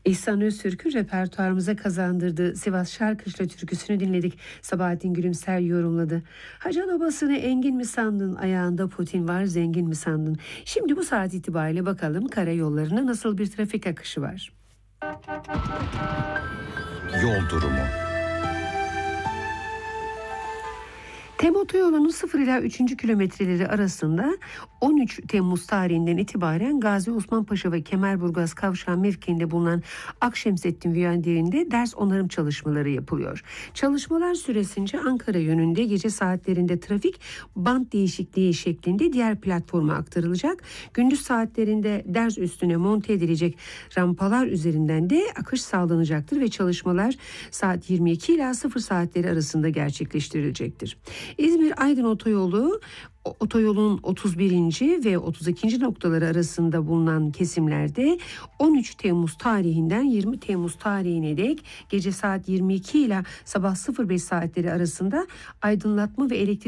İhsan Öztürk'ün repertuarımıza kazandırdığı Sivas Şarkışla türküsünü dinledik. Sabahattin Gülümser yorumladı. Hacan obasını engin mi sandın, ayağında Putin var zengin mi sandın? Şimdi bu saat itibariyle bakalım karayollarına nasıl bir trafik akışı var? Yol durumu. TEM otoyolunun 0 ila 3. kilometreleri arasında 13 Temmuz tarihinden itibaren Gazi Osman Paşa ve Kemerburgaz kavşağı mevkiinde bulunan Akşemseddin Viaduğu'nde ders onarım çalışmaları yapılıyor. Çalışmalar süresince Ankara yönünde gece saatlerinde trafik bant değişikliği şeklinde diğer platforma aktarılacak. Gündüz saatlerinde ders üstüne monte edilecek rampalar üzerinden de akış sağlanacaktır ve çalışmalar saat 22 ila 0 saatleri arasında gerçekleştirilecektir. İzmir-Aydın otoyolunun 31. ve 32. noktaları arasında bulunan kesimlerde 13 Temmuz tarihinden 20 Temmuz tarihine dek gece saat 22 ile sabah 05 saatleri arasında aydınlatma ve elektrik